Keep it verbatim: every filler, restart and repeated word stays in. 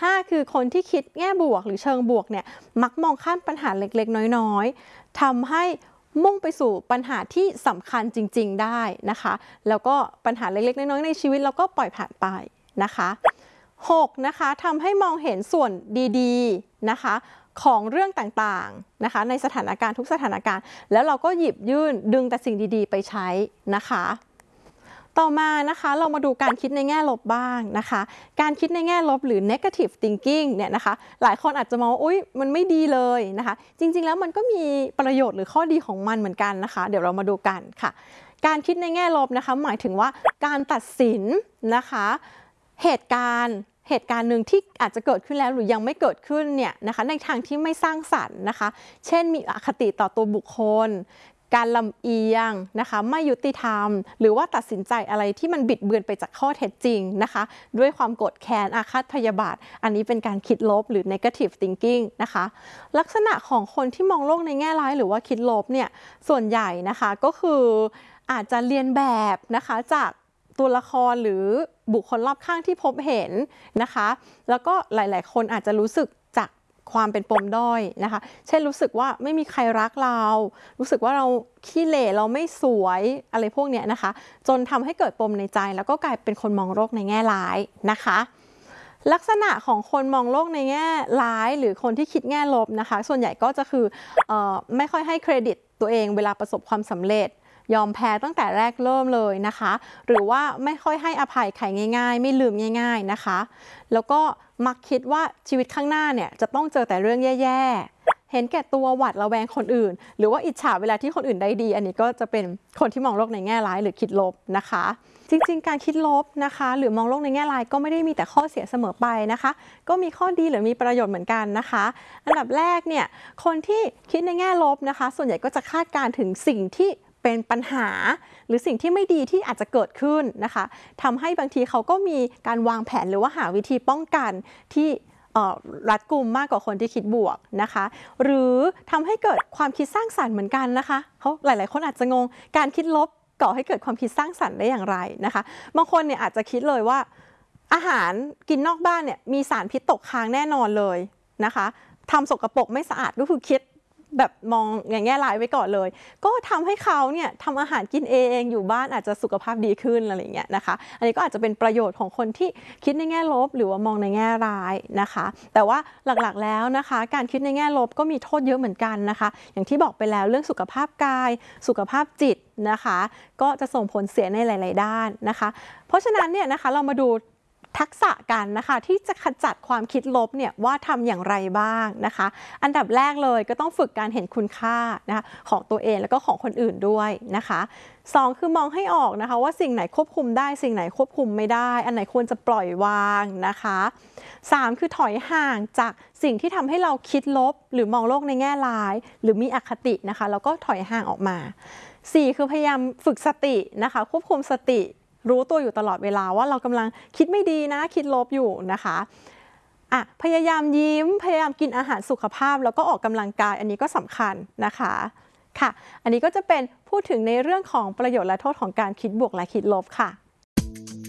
ห้าคือคนที่คิดแง่บวกหรือเชิงบวกเนี่ยมักมองข้ามปัญหาเล็กๆน้อยๆทำให้มุ่งไปสู่ปัญหาที่สำคัญจริงๆได้นะคะแล้วก็ปัญหาเล็กๆน้อยๆในชีวิตเราก็ปล่อยผ่านไปนะคะหกนะคะทำให้มองเห็นส่วนดีๆนะคะของเรื่องต่างๆนะคะในสถานการณ์ทุกสถานการณ์แล้วเราก็หยิบยื่นดึงแต่สิ่งดีๆไปใช้นะคะต่อมานะคะเรามาดูการคิดในแง่ลบบ้างนะคะการคิดในแง่ลบหรือ negative thinking เนี่ยนะคะหลายคนอาจจะมองว่าอุ๊ยมันไม่ดีเลยนะคะจริงๆแล้วมันก็มีประโยชน์หรือข้อดีของมันเหมือนกันนะคะเดี๋ยวเรามาดูกันค่ะการคิดในแง่ลบนะคะหมายถึงว่าการตัดสินนะคะเหตุการณ์เหตุการณ์หนึ่งที่อาจจะเกิดขึ้นแล้วหรือยังไม่เกิดขึ้นเนี่ยนะคะในทางที่ไม่สร้างสรรค์นะคะเช่นมีอคติต่อตัวบุคคลการลำเอียงนะคะไม่ยุติธรรมหรือว่าตัดสินใจอะไรที่มันบิดเบือนไปจากข้อเท็จจริงนะคะด้วยความโกรธแค้นอาฆาตพยาบาทอันนี้เป็นการคิดลบหรือ negative thinking นะคะลักษณะของคนที่มองโลกในแง่ร้ายหรือว่าคิดลบเนี่ยส่วนใหญ่นะคะก็คืออาจจะเรียนแบบนะคะจากตัวละครหรือบุคคลรอบข้างที่พบเห็นนะคะแล้วก็หลายๆคนอาจจะรู้สึกจากความเป็นปมด้อยนะคะเช่นรู้สึกว่าไม่มีใครรักเรารู้สึกว่าเราขี้เหร่เราไม่สวยอะไรพวกเนี้ยนะคะจนทำให้เกิดปมในใจแล้วก็กลายเป็นคนมองโลกในแง่ร้ายนะคะลักษณะของคนมองโลกในแง่ร้ายหรือคนที่คิดแง่ลบนะคะส่วนใหญ่ก็จะคือเอ่อไม่ค่อยให้เครดิตตัวเองเวลาประสบความสำเร็จยอมแพ้ตั้งแต่แรกเริ่มเลยนะคะหรือว่าไม่ค่อยให้อภัยใครง่ายๆไม่ลืมง่ายๆนะคะแล้วก็มักคิดว่าชีวิตข้างหน้าเนี่ยจะต้องเจอแต่เรื่องแย่ๆเห็นแก่ตัวหวาดระแวงคนอื่นหรือว่าอิจฉาเวลาที่คนอื่นได้ดีอันนี้ก็จะเป็นคนที่มองโลกในแง่ร้ายหรือคิดลบนะคะจริงๆการคิดลบนะคะหรือมองโลกในแง่ร้ายก็ไม่ได้มีแต่ข้อเสียเสมอไปนะคะก็มีข้อดีหรือมีประโยชน์เหมือนกันนะคะอันดับแรกเนี่ยคนที่คิดในแง่ลบนะคะส่วนใหญ่ก็จะคาดการณ์ถึงสิ่งที่เป็นปัญหาหรือสิ่งที่ไม่ดีที่อาจจะเกิดขึ้นนะคะทำให้บางทีเขาก็มีการวางแผนหรือว่าหาวิธีป้องกันที่รัดกุมมากกว่าคนที่คิดบวกนะคะหรือทำให้เกิดความคิดสร้างสรรค์เหมือนกันนะคะเขาหลายๆคนอาจจะงงการคิดลบก่อให้เกิดความคิดสร้างสรรค์ได้อย่างไรนะคะบางคนเนี่ยอาจจะคิดเลยว่าอาหารกินนอกบ้านเนี่ยมีสารพิษตกค้างแน่นอนเลยนะคะทำสกปรกไม่สะอาดก็คือคิดแบบมองอย่างแง่ร้ายไว้ก่อนเลยก็ทำให้เขาเนี่ยทำอาหารกินเองอยู่บ้านอาจจะสุขภาพดีขึ้นอะไรอย่างเงี้ยนะคะอันนี้ก็อาจจะเป็นประโยชน์ของคนที่คิดในแง่ลบหรือว่ามองในแง่ร้ายนะคะแต่ว่าหลักๆแล้วนะคะการคิดในแง่ลบก็มีโทษเยอะเหมือนกันนะคะอย่างที่บอกไปแล้วเรื่องสุขภาพกายสุขภาพจิตนะคะก็จะส่งผลเสียในหลายๆด้านนะคะเพราะฉะนั้นเนี่ยนะคะเรามาดูทักษะกันนะคะที่จะขจัดความคิดลบเนี่ยว่าทำอย่างไรบ้างนะคะอันดับแรกเลยก็ต้องฝึกการเห็นคุณค่านะคะของตัวเองแล้วก็ของคนอื่นด้วยนะคะสองคือมองให้ออกนะคะว่าสิ่งไหนควบคุมได้สิ่งไหนควบคุมไม่ได้อันไหนควรจะปล่อยวางนะคะสามคือถอยห่างจากสิ่งที่ทำให้เราคิดลบหรือมองโลกในแง่ร้ายหรือมีอคตินะคะแล้วก็ถอยห่างออกมาสี่คือพยายามฝึกสตินะคะควบคุมสติรู้ตัวอยู่ตลอดเวลาว่าเรากำลังคิดไม่ดีนะคิดลบอยู่นะคะอ่ะพยายามยิ้มพยายามกินอาหารสุขภาพแล้วก็ออกกำลังกายอันนี้ก็สำคัญนะคะค่ะอันนี้ก็จะเป็นพูดถึงในเรื่องของประโยชน์และโทษของการคิดบวกและคิดลบค่ะ